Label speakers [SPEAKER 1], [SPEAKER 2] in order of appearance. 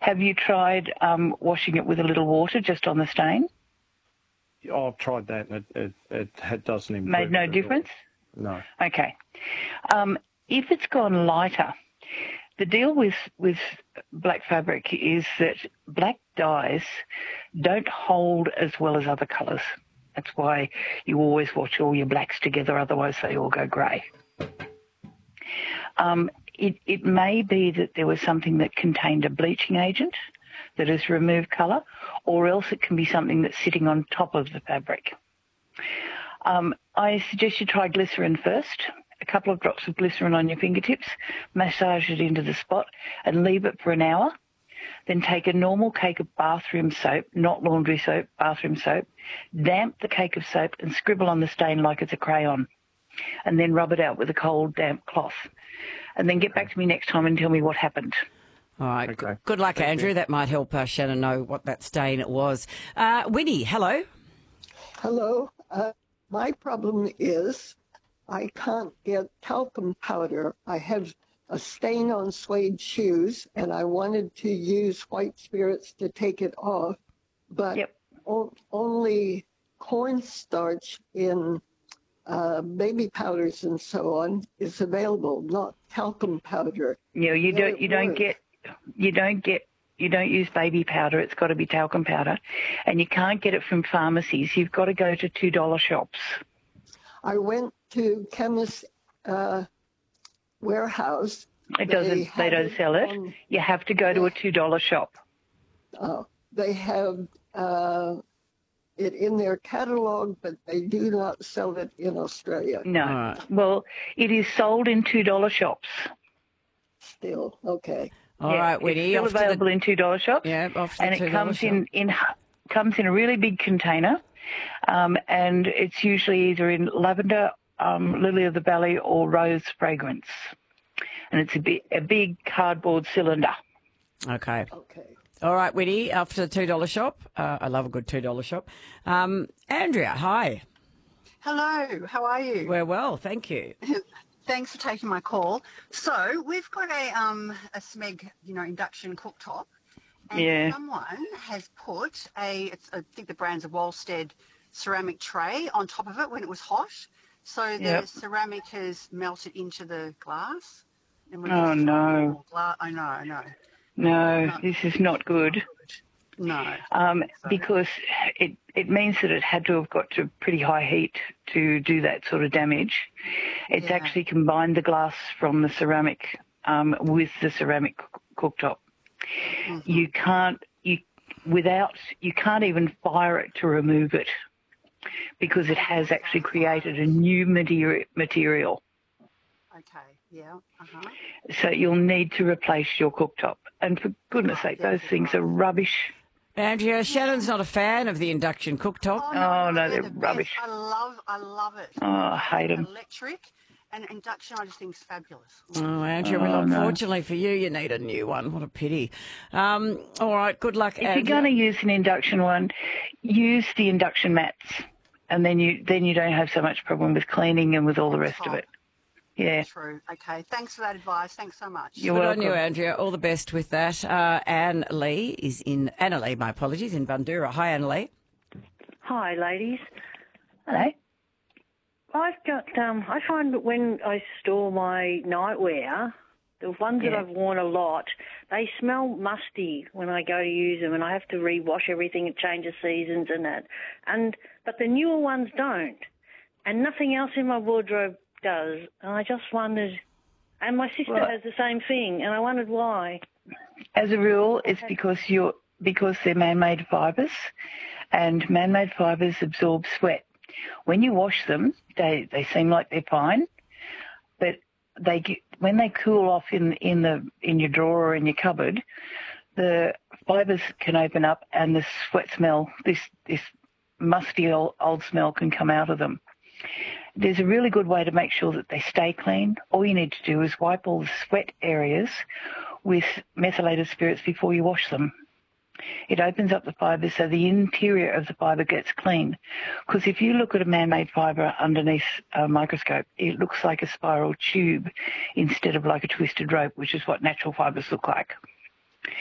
[SPEAKER 1] Have you tried washing it with a little water just on the stain?
[SPEAKER 2] Oh, I've tried that, and it doesn't improve.
[SPEAKER 1] Made no difference?
[SPEAKER 2] No.
[SPEAKER 1] Okay. If it's gone lighter, the deal with black fabric is that black dyes don't hold as well as other colours. That's why you always wash all your blacks together, otherwise they all go grey. It may be that there was something that contained a bleaching agent that has removed colour, or else it can be something that's sitting on top of the fabric. I suggest you try glycerin first. A couple of drops of glycerin on your fingertips, massage it into the spot and leave it for an hour. Then take a normal cake of bathroom soap, not laundry soap, bathroom soap, damp the cake of soap and scribble on the stain like it's a crayon, and then rub it out with a cold, damp cloth. And then get back to me next time and tell me what happened.
[SPEAKER 3] All right.
[SPEAKER 2] Okay.
[SPEAKER 3] Good luck, Andrew. That might help Shannon know what that stain was. Winnie, hello.
[SPEAKER 4] Hello. My problem is I can't get talcum powder. I have a stain on suede shoes, and I wanted to use white spirits to take it off, but only cornstarch in baby powders and so on is available, not talcum powder.
[SPEAKER 1] You don't use baby powder. It's got to be talcum powder, and you can't get it from pharmacies. You've got to go to $2 shops.
[SPEAKER 4] I went to chemist warehouse.
[SPEAKER 1] They don't sell it. You have to go to a $2 shop.
[SPEAKER 4] They have it in their catalog, but they do not sell it in Australia.
[SPEAKER 1] No. Right. Well, it is sold in $2 shops.
[SPEAKER 4] Still, okay.
[SPEAKER 3] All right, Winnie.
[SPEAKER 1] It's still available in $2 shops.
[SPEAKER 3] Yeah, off to the $2
[SPEAKER 1] and it comes
[SPEAKER 3] shop.
[SPEAKER 1] comes in a really big container, and it's usually either in lavender, lily of the valley, or rose fragrance, and it's a big cardboard cylinder.
[SPEAKER 3] Okay. All right, Winnie, off to the $2 shop. I love a good $2 shop. Andrea, hi.
[SPEAKER 5] Hello, how are you?
[SPEAKER 3] We're well, thank you.
[SPEAKER 5] Thanks for taking my call. So we've got a SMEG, induction cooktop, and someone has put I think the brand's a Wolstead ceramic tray on top of it when it was hot. So the ceramic has melted into the glass. And
[SPEAKER 1] oh no!
[SPEAKER 5] I know.
[SPEAKER 1] No, this is not good.
[SPEAKER 5] No.
[SPEAKER 1] Because it means that it had to have got to pretty high heat to do that sort of damage. It's actually combined the glass from the ceramic with the ceramic cooktop. Mm-hmm. You can't even fire it to remove it because it has actually created a new material.
[SPEAKER 5] Okay, yeah. Uh-huh.
[SPEAKER 1] So you'll need to replace your cooktop. And for goodness sake, those things are rubbish.
[SPEAKER 3] Andrea, Shannon's not a fan of the induction cooktop.
[SPEAKER 1] Oh, no, they're rubbish.
[SPEAKER 5] I love it.
[SPEAKER 1] Oh, I hate them.
[SPEAKER 5] Electric and induction, I just think is fabulous.
[SPEAKER 3] Oh, Andrea, unfortunately for you, you need a new one. What a pity. All right, good luck, Andrea.
[SPEAKER 1] If you're going to use an induction one, use the induction mats, and then you don't have so much problem with cleaning and with all the rest of it. Yeah.
[SPEAKER 5] True. Okay. Thanks for that advice. Thanks so much.
[SPEAKER 1] You're
[SPEAKER 3] Good
[SPEAKER 1] welcome.
[SPEAKER 3] on you, Andrea. All the best with that. Anna Lee, in Bundoora. Hi, Anna Lee.
[SPEAKER 6] Hi, ladies.
[SPEAKER 1] Hello.
[SPEAKER 6] I've got. I find that when I store my nightwear, the ones that I've worn a lot, they smell musty when I go to use them, and I have to rewash everything and change the seasons and that. But the newer ones don't, and nothing else in my wardrobe does, and I just wondered, and my sister has the same thing, and I wondered why.
[SPEAKER 1] As a rule, it's because they're man-made fibres, and man-made fibres absorb sweat. When you wash them, they seem like they're fine, but when they cool off in your drawer or in your cupboard, the fibres can open up, and the sweat smell, this musty old smell, can come out of them. There's a really good way to make sure that they stay clean. All you need to do is wipe all the sweat areas with methylated spirits before you wash them. It opens up the fibre so the interior of the fibre gets clean. Because if you look at a man-made fibre underneath a microscope, it looks like a spiral tube instead of like a twisted rope, which is what natural fibres look like.